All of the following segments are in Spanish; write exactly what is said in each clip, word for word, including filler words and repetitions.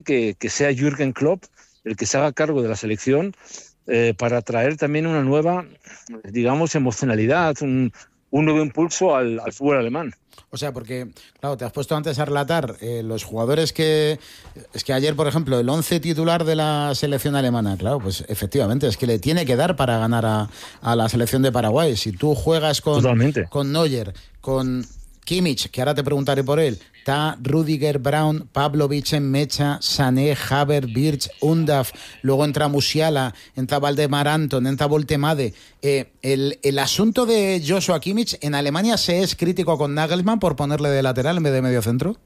que, que sea Jürgen Klopp el que se haga cargo de la selección eh, para traer también una nueva, digamos, emocionalidad, un, un nuevo impulso al, al fútbol alemán. O sea, porque, claro, te has puesto antes a relatar eh, los jugadores que... Es que ayer, por ejemplo, el once titular de la selección alemana, claro, pues efectivamente, es que le tiene que dar para ganar a, a la selección de Paraguay. Si tú juegas con, con Neuer, con Kimmich, que ahora te preguntaré por él, está Rüdiger, Braun, Pavlovic, Mecha, Sané, Havertz, Birch, Undav, luego entra Musiala, entra Valdemar Anton, entra Voltemade. Eh, el, el asunto de Joshua Kimmich, ¿en Alemania se es crítico con Nagelsmann por ponerle de lateral en vez de medio centro?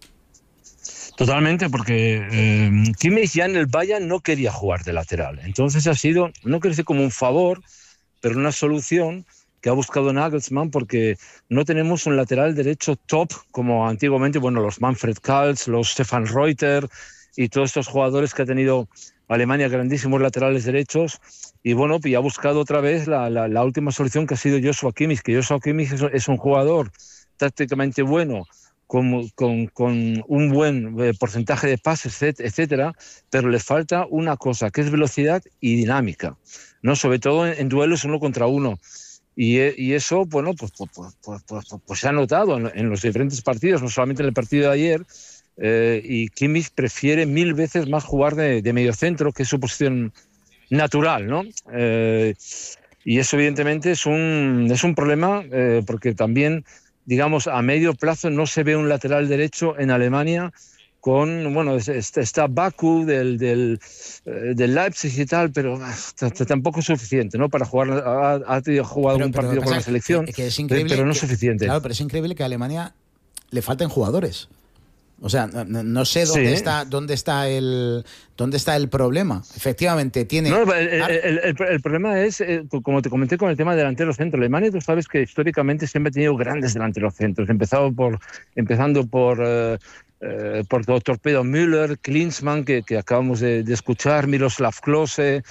Totalmente, porque eh, Kimmich ya en el Bayern no quería jugar de lateral. Entonces ha sido, no quiero decir como un favor, pero una solución que ha buscado Nagelsmann, porque no tenemos un lateral derecho top como antiguamente, bueno, los Manfred Kals, los Stefan Reuter y todos estos jugadores que ha tenido Alemania, grandísimos laterales derechos, y bueno, y ha buscado otra vez la, la, la última solución, que ha sido Joshua Kimmich, que Joshua Kimmich es, es un jugador tácticamente bueno, con, con, con un buen eh, porcentaje de pases, etcétera, pero le falta una cosa, que es velocidad y dinámica, ¿no? Sobre todo en, en duelos uno contra uno. Y, y eso, bueno, pues, pues, pues, pues, pues, pues se ha notado en, en los diferentes partidos, no solamente en el partido de ayer, eh, y Kimmich prefiere mil veces más jugar de, de mediocentro, que es su posición natural, ¿no? Eh, y eso evidentemente es un, es un problema, eh, porque también, digamos, a medio plazo no se ve un lateral derecho en Alemania con, bueno, está Baku del, del, del Leipzig y tal, pero tampoco es suficiente, ¿no? Para jugar, ha, ha jugado pero, un partido pero, con la selección, que, que es increíble, pero no es que, suficiente. Claro, pero es increíble que a Alemania le falten jugadores. O sea, no, no sé dónde sí. está dónde está el dónde está el problema. Efectivamente, tiene... No, el, el, el, el, el problema es, eh, como te comenté con el tema de delanteros centros. Alemania, tú sabes que históricamente siempre ha tenido grandes delanteros centros, empezado por, empezando por... Eh, Eh, por Torpedo Müller, Klinsmann, que, que acabamos de, de escuchar, Miroslav Klose,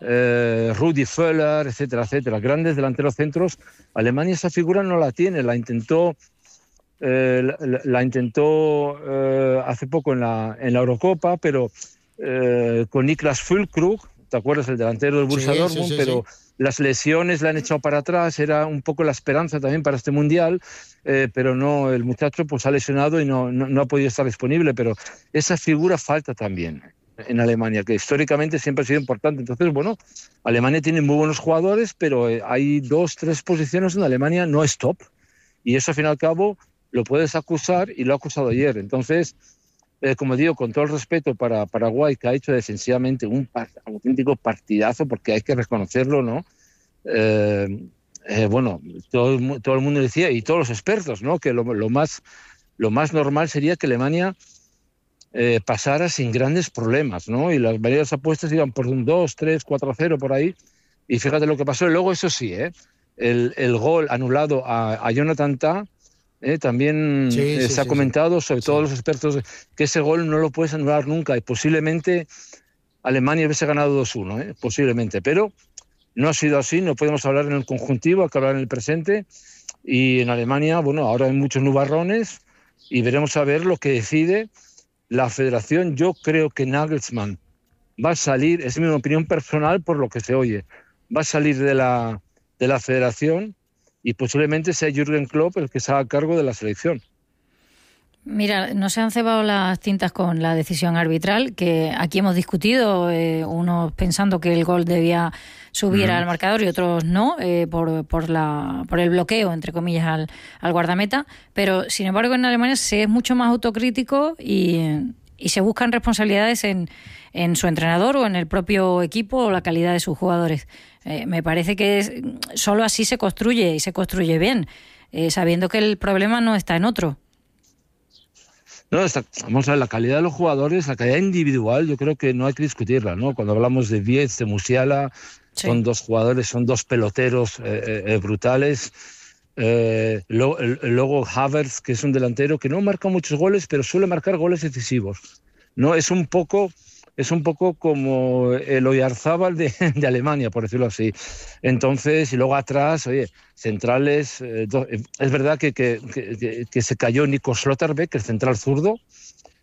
eh, Rudi Völler, etcétera, etcétera. Grandes delanteros centros. Alemania esa figura no la tiene, la intentó, eh, la, la intentó eh, hace poco en la, en la Eurocopa, pero eh, con Niklas Füllkrug, ¿te acuerdas? El delantero del Borussia sí, Dortmund, sí, sí, pero sí. Las lesiones la han echado para atrás, era un poco la esperanza también para este Mundial, eh, pero no, el muchacho pues ha lesionado y no, no, no ha podido estar disponible, pero esa figura falta también en Alemania, que históricamente siempre ha sido importante. Entonces, bueno, Alemania tiene muy buenos jugadores, pero hay dos, tres posiciones donde Alemania no es top, y eso al fin y al cabo lo puedes acusar, y lo ha acusado ayer. Entonces, Eh, como digo, con todo el respeto para Paraguay, que ha hecho defensivamente un, un auténtico partidazo, porque hay que reconocerlo, ¿no? Eh, eh, bueno, todo, todo el mundo decía, y todos los expertos, ¿no? Que lo, lo, más, lo más normal sería que Alemania eh, pasara sin grandes problemas, ¿no? Y las varias apuestas iban por un dos, tres, cuatro a cero por ahí, y fíjate lo que pasó. Y luego, eso sí, ¿eh? el, el gol anulado a, a Jonathan Tah, Eh, también sí, eh, sí, se ha sí, comentado, sí. sobre sí. todo los expertos, que ese gol no lo puedes anular nunca, y posiblemente Alemania hubiese ganado dos uno, ¿eh? posiblemente, pero no ha sido así. No podemos hablar en el conjuntivo, hay que hablar en el presente, y en Alemania, bueno, ahora hay muchos nubarrones, y veremos a ver lo que decide la federación. Yo creo que Nagelsmann va a salir, es mi opinión personal por lo que se oye, va a salir de la, de la federación, y posiblemente sea Jürgen Klopp el que se haga cargo de la selección. Mira, no se han cebado las tintas con la decisión arbitral, que aquí hemos discutido, eh, unos pensando que el gol debía subir mm. al marcador y otros no, eh, por, por, la, por el bloqueo, entre comillas, al, al guardameta, pero sin embargo en Alemania se es mucho más autocrítico y, y se buscan responsabilidades en, en su entrenador o en el propio equipo o la calidad de sus jugadores. Eh, me parece que es, solo así se construye, y se construye bien, eh, sabiendo que el problema no está en otro. No, está, vamos a ver, la calidad de los jugadores, la calidad individual, yo creo que no hay que discutirla, ¿no? Cuando hablamos de Vietz, de Musiala, sí. son dos jugadores, son dos peloteros eh, eh, brutales. Eh, lo, el, luego Havertz, que es un delantero que no marca muchos goles, pero suele marcar goles decisivos, ¿no? Es un poco... Es un poco como el Oyarzábal de, de Alemania, por decirlo así. Entonces, y luego atrás, oye, centrales... Eh, do, es verdad que, que, que, que se cayó Nico Schlotterbeck, el central zurdo,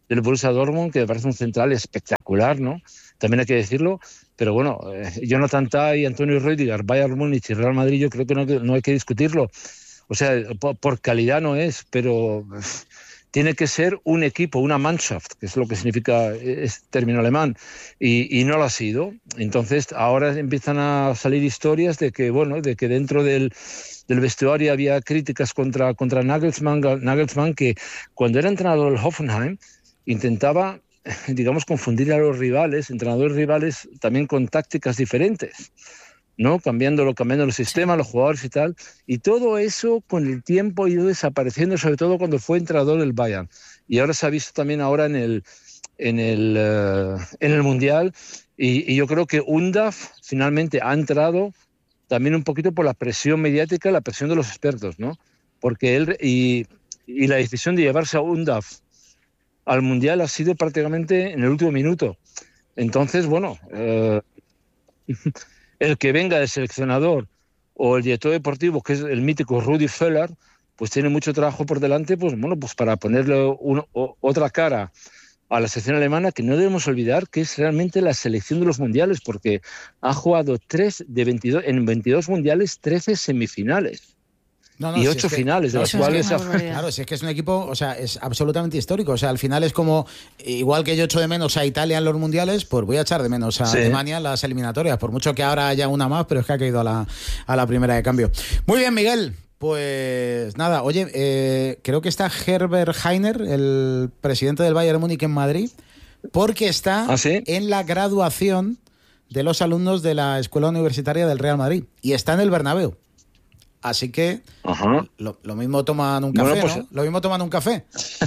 del Borussia Dortmund, que me parece un central espectacular, ¿no? También hay que decirlo, pero bueno, eh, Jonathan Tah y Antonio Rüdiger, Bayern Múnich y Real Madrid, yo creo que no, no hay que discutirlo. O sea, por, por calidad no es, pero tiene que ser un equipo, una Mannschaft, que es lo que significa este término alemán, y, y no lo ha sido. Entonces, ahora empiezan a salir historias de que, bueno, de que dentro del, del vestuario había críticas contra, contra Nagelsmann, Nagelsmann, que cuando era entrenador del Hoffenheim intentaba, digamos, confundir a los rivales, entrenadores rivales, también con tácticas diferentes, ¿no? Cambiándolo, cambiando el sistema, los jugadores y tal. Y todo eso con el tiempo ha ido desapareciendo, sobre todo cuando fue entrenador del Bayern. Y ahora se ha visto también ahora en el, en el, uh, en el Mundial. Y, y yo creo que Undav finalmente ha entrado también un poquito por la presión mediática, la presión de los expertos, ¿no? Porque él, y, y la decisión de llevarse a Undav al Mundial ha sido prácticamente en el último minuto. Entonces, bueno, eh, el que venga del seleccionador o el director deportivo, que es el mítico Rudi Völler, pues tiene mucho trabajo por delante, pues bueno, pues para ponerle un, o, otra cara a la selección alemana, que no debemos olvidar que es realmente la selección de los mundiales, porque ha jugado tres de veintidós, en veintidós mundiales, trece semifinales. No, no, y ocho si es que, finales, de las cuales... Es que, claro, si es que es un equipo, o sea, es absolutamente histórico. O sea, al final es como, igual que yo echo de menos a Italia en los mundiales, pues voy a echar de menos a sí. Alemania en las eliminatorias, por mucho que ahora haya una más, pero es que ha caído a la, a la primera de cambio. Muy bien, Miguel. Pues nada, oye, eh, creo que está Herbert Hainer, el presidente del Bayern Múnich en Madrid, porque está ¿Ah, sí? en la graduación de los alumnos de la Escuela Universitaria del Real Madrid. Y está en el Bernabéu. Así que lo, lo mismo toman un café, bueno, pues, ¿no? Lo mismo toman un café.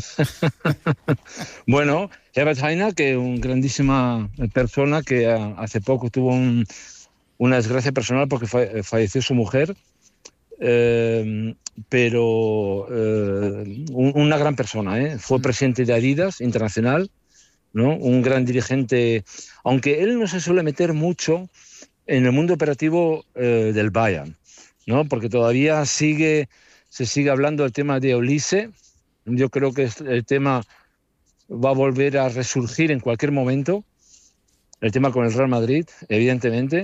Bueno, Herbert Hainer, que es una grandísima persona que hace poco tuvo un, una desgracia personal porque fa- falleció su mujer, eh, pero eh, un, una gran persona, ¿eh? Fue presidente de Adidas Internacional, ¿no? Un gran dirigente, aunque él no se suele meter mucho en el mundo operativo eh, del Bayern, ¿no? Porque todavía sigue, se sigue hablando del tema de Olise. Yo creo que el tema va a volver a resurgir en cualquier momento, el tema con el Real Madrid, evidentemente,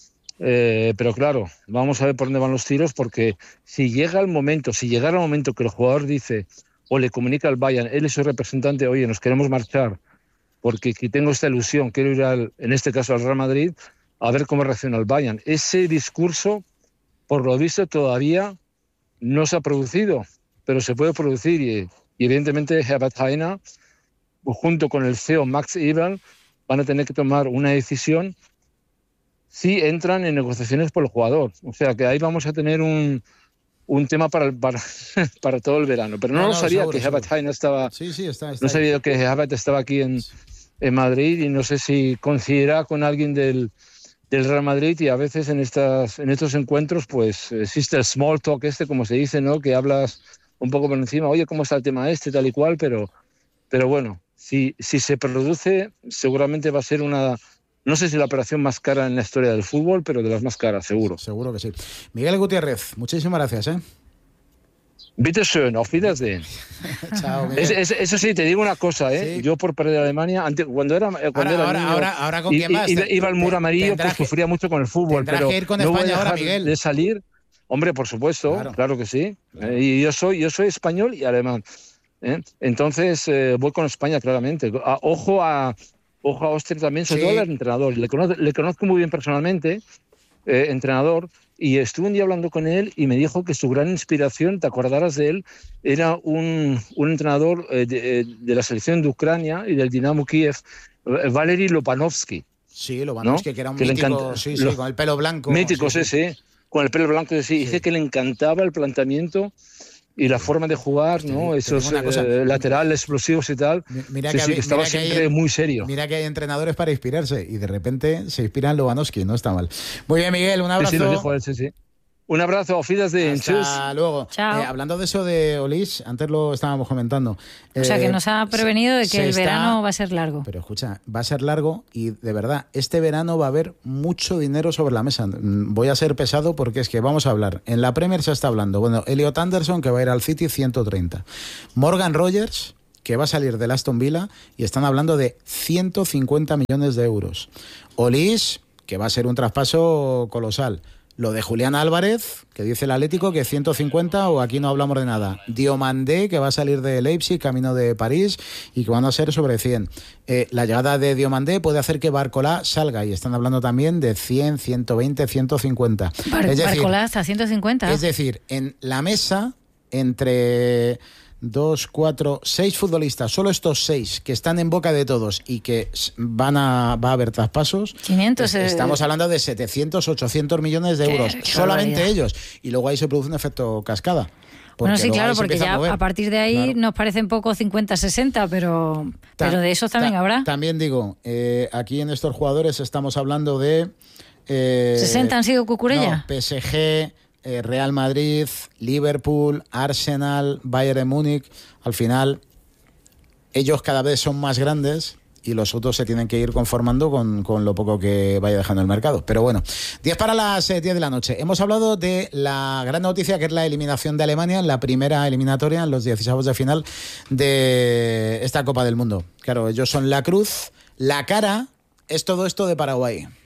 eh, pero claro, vamos a ver por dónde van los tiros, porque si llega el momento, si llegara el momento que el jugador dice o le comunica al Bayern, él es su representante, oye, nos queremos marchar porque tengo esta ilusión, quiero ir al, en este caso al Real Madrid, a ver cómo reacciona el Bayern. Ese discurso, por lo visto, todavía no se ha producido, pero se puede producir y, y evidentemente Herbert Hainer, junto con el C E O Max Eberl, van a tener que tomar una decisión si entran en negociaciones por el jugador. O sea que ahí vamos a tener un, un tema para, para, para todo el verano. Pero no, no, no sabía seguro, que Herbert Hainer estaba, sí, sí, está, está no sabía que Herbert estaba aquí en, en Madrid y no sé si coincidirá con alguien del del Real Madrid, y a veces en estas en estos encuentros pues existe el small talk este, como se dice, ¿no? Que hablas un poco por encima, oye, ¿cómo está el tema este, tal y cual? Pero, pero bueno, si, si se produce, seguramente va a ser una, no sé si la operación más cara en la historia del fútbol, pero de las más caras, seguro. Seguro que sí. Miguel Gutiérrez, muchísimas gracias, ¿eh? Bitte schön, auf Wiedersehen. Chao, es, es, eso sí, te digo una cosa, ¿eh? Sí. Yo por perder a Alemania, antes, cuando era, cuando ahora, era ahora, niño, ahora, ahora con quién más. Iba, iba al muro amarillo, pues sufría que, mucho con el fútbol, pero que ir con no España voy a dejar ahora, Miguel. de salir. Hombre, por supuesto, claro, claro que sí. Claro. Eh, y yo soy, yo soy español y alemán. ¿eh? Entonces eh, voy con España, claramente. A, ojo a, ojo a Austria también, sobre sí. todo al entrenador. Le conozco, le conozco muy bien personalmente, eh, entrenador. Y estuve un día hablando con él y me dijo que su gran inspiración, te acordarás de él, era un, un entrenador eh, de, de la selección de Ucrania y del Dinamo Kiev, Valery Lobanovsky. Sí, Lobanovsky, ¿no? Que era un que mítico, encanta, sí, sí, lo, con el pelo blanco. Mítico, sí, sí, sí, con el pelo blanco, sí. sí. Dice que le encantaba el planteamiento y la forma de jugar, te, ¿no? Esos eh, laterales explosivos y tal. Mira sí, que, sí, que estaba que siempre hay, muy serio. Mira que hay entrenadores para inspirarse y de repente se inspira en Lobanovski, no está mal. Muy bien, Miguel, un abrazo. Sí, sí, lo dijo él, sí, sí. Un abrazo, auf Wiedersehen. Hasta luego. Chao. Eh, hablando de eso de Olise, antes lo estábamos comentando. O sea, que nos ha prevenido de que el está, verano va a ser largo. Pero escucha, va a ser largo y de verdad, este verano va a haber mucho dinero sobre la mesa. Voy a ser pesado porque es que vamos a hablar. En la Premier se está hablando. Bueno, Elliot Anderson, que va a ir al City, ciento treinta. Morgan Rogers, que va a salir del Aston Villa y están hablando de ciento cincuenta millones de euros. Olise, que va a ser un traspaso colosal. Lo de Julián Álvarez, que dice el Atlético que ciento cincuenta o aquí no hablamos de nada. Diomandé, que va a salir de Leipzig, camino de París, y que van a ser sobre cien. Eh, la llegada de Diomandé puede hacer que Barcolá salga, y están hablando también de cien, ciento veinte, ciento cincuenta. Bar- es decir, Barcolá hasta ciento cincuenta. Es decir, en la mesa, entre dos, cuatro, seis futbolistas, solo estos seis que están en boca de todos y que van a, va a haber traspasos, quinientos, pues, estamos hablando de setecientos, ochocientos millones de euros, qué, qué solamente barbaridad. ellos, y luego ahí se produce un efecto cascada. Bueno, sí, luego claro, ahí se porque empieza ya a mover. a partir de ahí Claro. nos parecen poco cincuenta sesenta, pero, Ta- pero de esos también ta- habrá. También digo, eh, aquí en estos jugadores estamos hablando de... Eh, ¿sesenta han sido no, Cucurella? P S G, eh, Real Madrid, Liverpool, Arsenal, Bayern de Múnich. Al final, ellos cada vez son más grandes y los otros se tienen que ir conformando con, con lo poco que vaya dejando el mercado. Pero bueno, diez para las eh, diez de la noche. Hemos hablado de la gran noticia, que es la eliminación de Alemania en la primera eliminatoria, en los dieciséis de final de esta Copa del Mundo. Claro, ellos son la cruz, la cara es todo esto de Paraguay.